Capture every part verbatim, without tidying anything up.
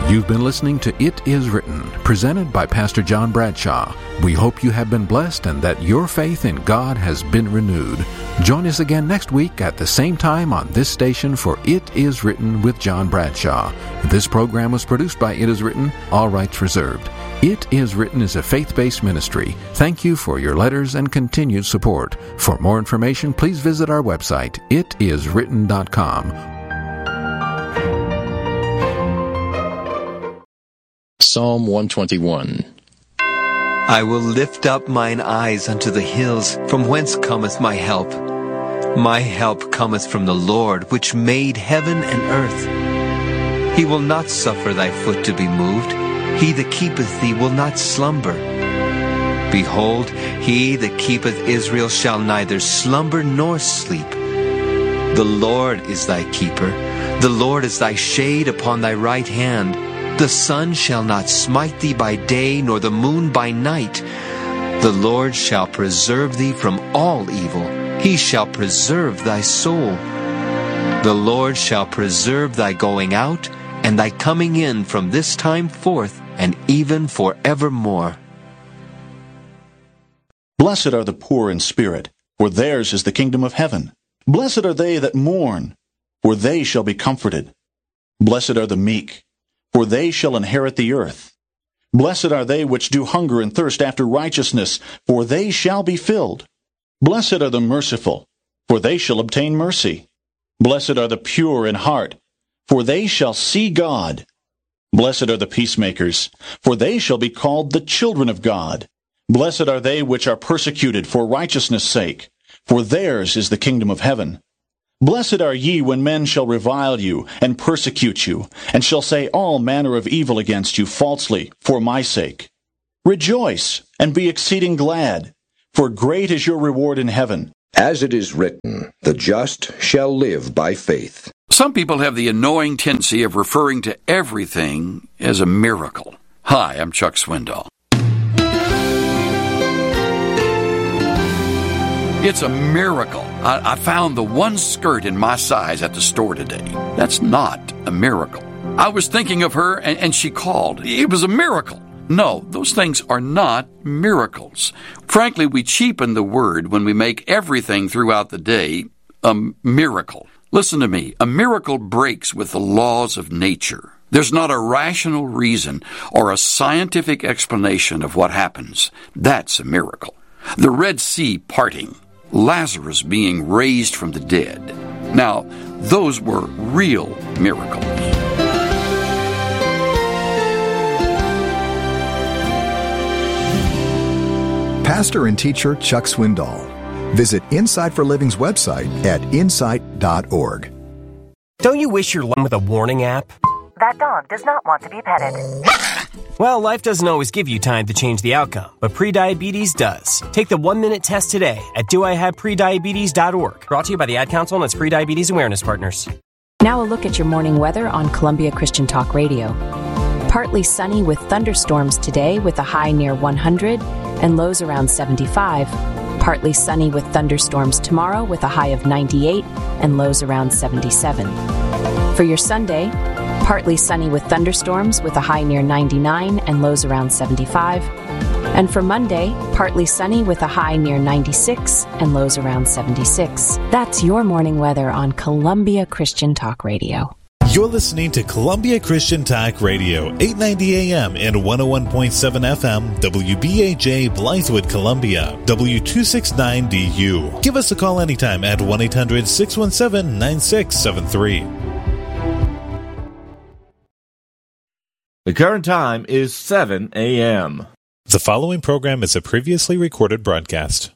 You've been listening to It Is Written, presented by Pastor John Bradshaw. We hope you have been blessed and that your faith in God has been renewed. Join us again next week at the same time on this station for It Is Written with John Bradshaw. This program was produced by It Is Written, all rights reserved. It Is Written is a faith-based ministry. Thank you for your letters and continued support. For more information, please visit our website, it is written dot com. Psalm one twenty-one. I will lift up mine eyes unto the hills, from whence cometh my help. My help cometh from the Lord, which made heaven and earth. He will not suffer thy foot to be moved. He that keepeth thee will not slumber. Behold, he that keepeth Israel shall neither slumber nor sleep. The Lord is thy keeper. The Lord is thy shade upon thy right hand. The sun shall not smite thee by day, nor the moon by night. The Lord shall preserve thee from all evil. He shall preserve thy soul. The Lord shall preserve thy going out, and thy coming in from this time forth, and even forevermore. Blessed are the poor in spirit, for theirs is the kingdom of heaven. Blessed are they that mourn, for they shall be comforted. Blessed are the meek, for they shall inherit the earth. Blessed are they which do hunger and thirst after righteousness, for they shall be filled. Blessed are the merciful, for they shall obtain mercy. Blessed are the pure in heart, for they shall see God. Blessed are the peacemakers, for they shall be called the children of God. Blessed are they which are persecuted for righteousness' sake, for theirs is the kingdom of heaven. Blessed are ye when men shall revile you, and persecute you, and shall say all manner of evil against you falsely, for my sake. Rejoice, and be exceeding glad, for great is your reward in heaven. As it is written, the just shall live by faith. Some people have the annoying tendency of referring to everything as a miracle. Hi, I'm Chuck Swindoll. It's a miracle. I, I found the one skirt in my size at the store today. That's not a miracle. I was thinking of her and, and she called. It was a miracle. No, those things are not miracles. Frankly, we cheapen the word when we make everything throughout the day a miracle. Listen to me. A miracle breaks with the laws of nature. There's not a rational reason or a scientific explanation of what happens. That's a miracle. The Red Sea parting, Lazarus being raised from the dead. Now, those were real miracles. Pastor and teacher Chuck Swindoll. Visit Insight for Living's website at insight dot org. Don't you wish your lawn with a warning app? That dog does not want to be petted. Well, life doesn't always give you time to change the outcome, but prediabetes does. Take the one-minute test today at do I have prediabetes dot org. Brought to you by the Ad Council and its Prediabetes Awareness Partners. Now a look at your morning weather on Columbia Christian Talk Radio. Partly sunny with thunderstorms today with a high near one hundred and lows around seventy-five. Partly sunny with thunderstorms tomorrow with a high of ninety-eight and lows around seventy-seven. For your Sunday, partly sunny with thunderstorms with a high near ninety-nine and lows around seventy-five. And for Monday, partly sunny with a high near ninety-six and lows around seventy-six. That's your morning weather on Columbia Christian Talk Radio. You're listening to Columbia Christian Talk Radio, eight ninety A M and one oh one point seven F M, W B A J, Blythewood, Columbia, W two sixty-nine D U. Give us a call anytime at one eight hundred six one seven nine six seven three. The current time is seven A M The following program is a previously recorded broadcast.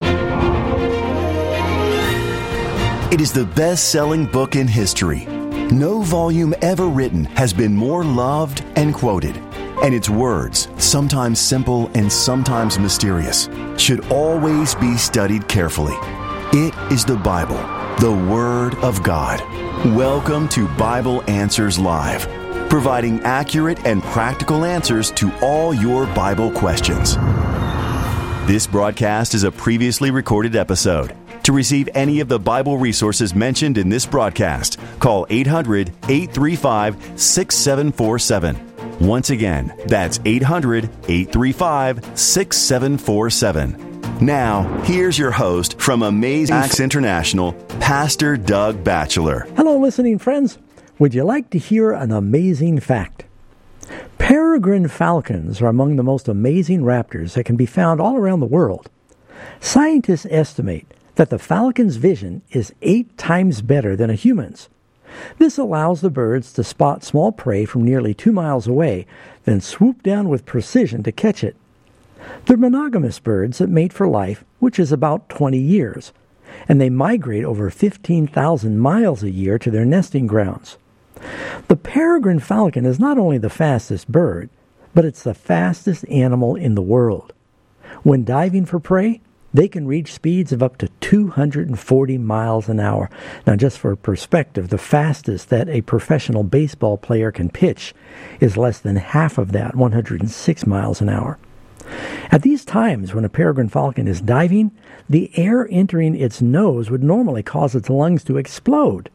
It is the best-selling book in history. No volume ever written has been more loved and quoted, and its words, sometimes simple and sometimes mysterious, should always be studied carefully. It is the Bible, the Word of God. Welcome to Bible Answers Live, providing accurate and practical answers to all your Bible questions. This broadcast is a previously recorded episode. To receive any of the Bible resources mentioned in this broadcast, call eight hundred, eight three five, six seven four seven. Once again, that's eight hundred, eight three five, six seven four seven. Now, here's your host from Amazing Facts International, Pastor Doug Batchelor. Hello, listening friends. Would you like to hear an amazing fact? Peregrine falcons are among the most amazing raptors that can be found all around the world. Scientists estimate that the falcon's vision is eight times better than a human's. This allows the birds to spot small prey from nearly two miles away, then swoop down with precision to catch it. They're monogamous birds that mate for life, which is about twenty years, and they migrate over fifteen thousand miles a year to their nesting grounds. The peregrine falcon is not only the fastest bird, but it's the fastest animal in the world. When diving for prey, they can reach speeds of up to two hundred forty miles an hour. Now, just for perspective, the fastest that a professional baseball player can pitch is less than half of that, one hundred six miles an hour. At these times, when a peregrine falcon is diving, the air entering its nose would normally cause its lungs to explode.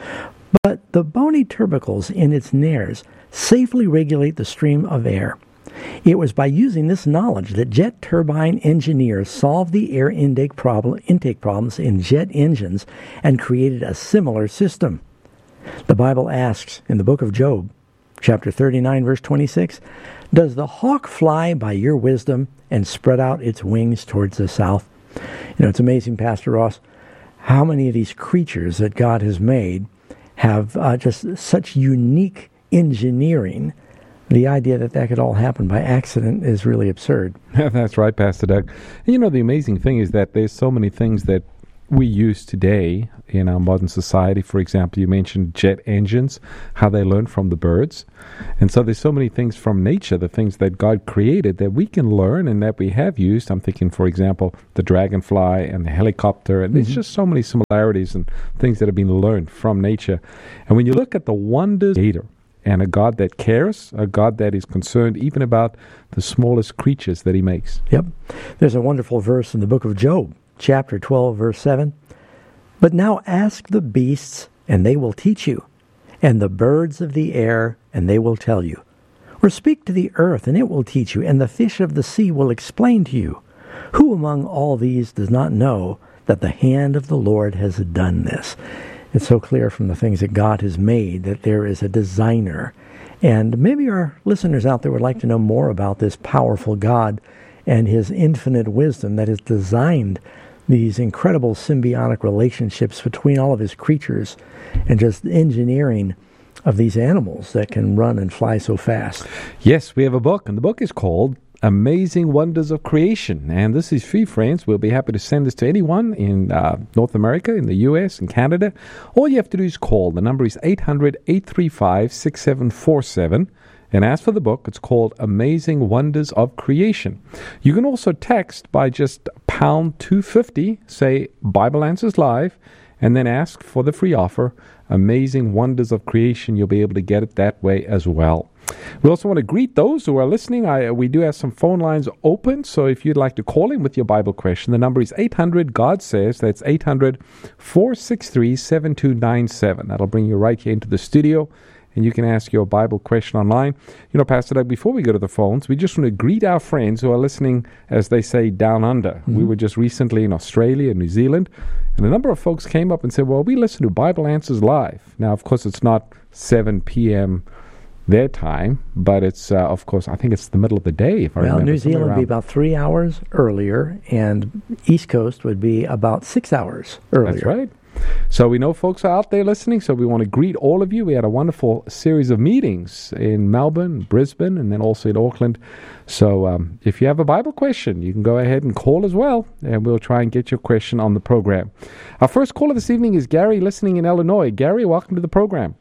But the bony tubercles in its nares safely regulate the stream of air. It was by using this knowledge that jet turbine engineers solved the air intake, problem, intake problems in jet engines and created a similar system. The Bible asks in the book of Job, chapter thirty-nine, verse twenty-six, "Does the hawk fly by your wisdom and spread out its wings towards the south?" You know, it's amazing, Pastor Ross, how many of these creatures that God has made have uh, just such unique engineering. The idea that that could all happen by accident is really absurd. That's right, Pastor Doug. And you know, the amazing thing is that there's so many things that we use today in our modern society. For example, you mentioned jet engines, how they learn from the birds. And so there's so many things from nature, the things that God created, that we can learn and that we have used. I'm thinking, for example, the dragonfly and the helicopter. And mm-hmm. there's just so many similarities and things that have been learned from nature. And when you look at the wonders of Creator, and a God that cares, a God that is concerned even about the smallest creatures that he makes. Yep. There's a wonderful verse in the book of Job, chapter twelve, verse seven. "But now ask the beasts, and they will teach you, and the birds of the air, and they will tell you. Or speak to the earth, and it will teach you, and the fish of the sea will explain to you. Who among all these does not know that the hand of the Lord has done this?" It's so clear from the things that God has made that there is a designer. And maybe our listeners out there would like to know more about this powerful God and his infinite wisdom that has designed these incredible symbiotic relationships between all of his creatures and just engineering of these animals that can run and fly so fast. Yes, we have a book, and the book is called Amazing Wonders of Creation. And this is free, friends. We'll be happy to send this to anyone in uh, North America, in the U S, and Canada. All you have to do is call. The number is eight hundred, eight three five, six seven four seven. And as for the book, it's called Amazing Wonders of Creation. You can also text by just pound two fifty, say Bible Answers Live, and then ask for the free offer, Amazing Wonders of Creation. You'll be able to get it that way as well. We also want to greet those who are listening. I, we do have some phone lines open, so if you'd like to call in with your Bible question, the number is eight hundred, God says. That's eight hundred, four six three, seven two nine seven. That'll bring you right here into the studio, and you can ask your Bible question online. You know, Pastor Doug, before we go to the phones, we just want to greet our friends who are listening, as they say, down under. Mm-hmm. We were just recently in Australia and New Zealand, and a number of folks came up and said, well, we listen to Bible Answers Live. Now, of course, it's not seven p.m. their time, but it's, uh, of course, I think it's the middle of the day, if I well, remember. Well, New Zealand would be about three hours earlier, and East Coast would be about six hours earlier. That's right. So we know folks are out there listening, so we want to greet all of you. We had a wonderful series of meetings in Melbourne, Brisbane, and then also in Auckland. So um, if you have a Bible question, you can go ahead and call as well, and we'll try and get your question on the program. Our first caller this evening is Gary, listening in Illinois. Gary, welcome to the program.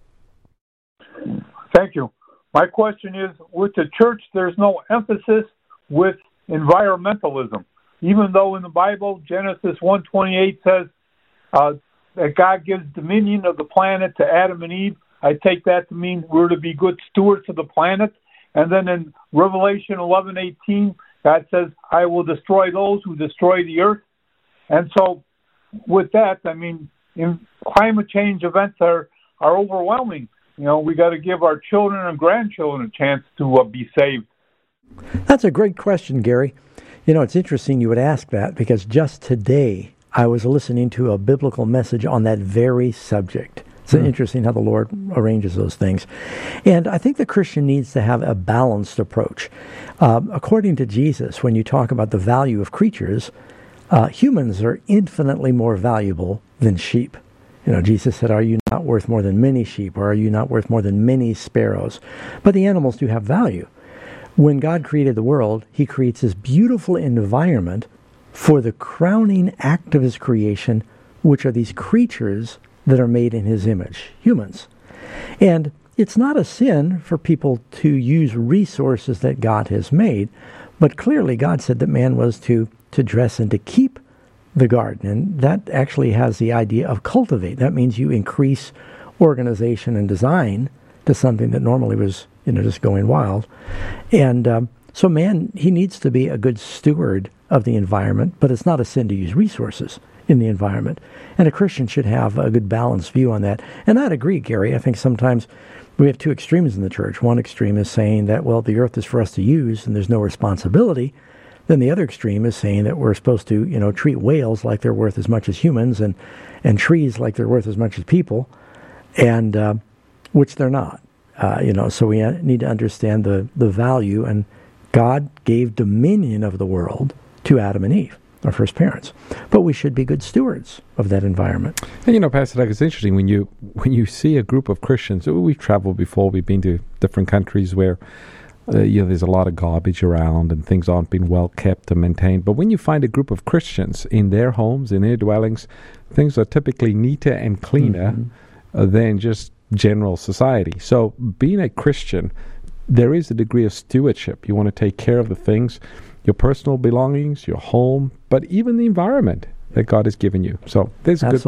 Thank you. My question is, with the church, there's no emphasis with environmentalism. Even though in the Bible, Genesis one twenty-eight says uh, that God gives dominion of the planet to Adam and Eve, I take that to mean we're to be good stewards of the planet. And then in Revelation eleven eighteen, God says, I will destroy those who destroy the earth. And so with that, I mean, in climate change events are, are overwhelming. You know, we got to give our children and grandchildren a chance to uh, be saved. That's a great question, Gary. You know, it's interesting you would ask that because just today I was listening to a biblical message on that very subject. It's mm. interesting how the Lord arranges those things. And I think the Christian needs to have a balanced approach. Uh, according to Jesus, when you talk about the value of creatures, uh, humans are infinitely more valuable than sheep. You know, Jesus said, are you not worth more than many sheep, or are you not worth more than many sparrows? But the animals do have value. When God created the world, he creates this beautiful environment for the crowning act of his creation, which are these creatures that are made in his image, humans. And it's not a sin for people to use resources that God has made, but clearly God said that man was to, to dress and to keep the garden, and that actually has the idea of cultivate. That means you increase organization and design to something that normally was, you know, just going wild. And um, so man, he needs to be a good steward of the environment, but it's not a sin to use resources in the environment. And a Christian should have a good balanced view on that. And I'd agree, Gary. I think sometimes we have two extremes in the church. One extreme is saying that, well, the earth is for us to use and there's no responsibility. Then the other extreme is saying that we're supposed to, you know, treat whales like they're worth as much as humans and, and trees like they're worth as much as people, and uh, which they're not. Uh, you know, so we need to understand the, the value. And God gave dominion of the world to Adam and Eve, our first parents. But we should be good stewards of that environment. And you know, Pastor Doug, it's interesting when you when you see a group of Christians. We've traveled before. We've been to different countries where uh, you know there's a lot of garbage around and things aren't being well kept and maintained. But when you find a group of Christians in their homes, in their dwellings, things are typically neater and cleaner mm-hmm. uh, than just general society. So being a Christian, there is a degree of stewardship. You want to take care of the things, your personal belongings, your home, but even the environment that God has given you. So there's a good